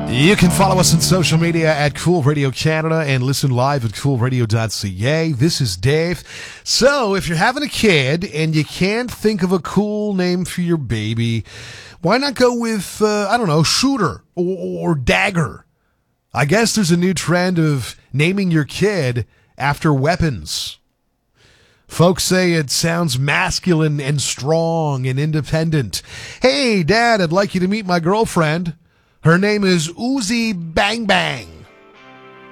You can follow us on social media at Cool Radio Canada and listen live at coolradio.ca. This is Dave. So, if you're having a kid and you can't think of a cool name for your baby, why not go with, Shooter or Dagger? I guess there's a new trend of naming your kid after weapons. Folks say it sounds masculine and strong and independent. Hey, Dad, I'd like you to meet my girlfriend. Her name is Uzi Bang Bang.